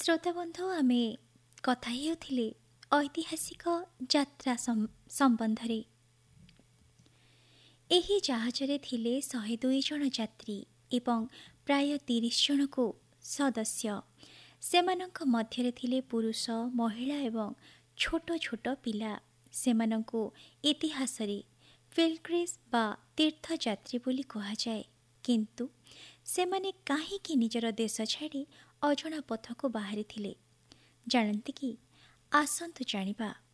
ଶ୍ରୋତାବନ୍ଧୁ ଆମେ କଥା ହେଉଥିଲେ ଐତିହାସିକ ଯାତ୍ରା ସମ୍ବନ୍ଧରେ। ଏହି ଜାହାଜରେ ଥିଲେ 102 ଜଣ ଯାତ୍ରୀ ଏବଂ ପ୍ରାୟ 30 ଜଣକୁ ସଦସ୍ୟ। ସେମାନଙ୍କ ମଧ୍ୟରେ ଥିଲେ ପୁରୁଷ, ମହିଳା ଏବଂ ଛୋଟ ଛୋଟ ପିଲା। ସେମାନଙ୍କୁ ଇତିହାସରେ ପିଲଗ୍ରିମ୍ସ ବା ତୀର୍ଥଯାତ୍ରୀ ବୋଲି କୁହାଯାଏ। କିନ୍ତୁ ସେମାନେ କାହିଁକି ନିଜର ଦେଶ ଛାଡ଼ି ଅଜଣା ପଥକୁ ବାହାରିଥିଲେ ଜାଣନ୍ତି କି? ଆସନ୍ତୁ ଜାଣିବା।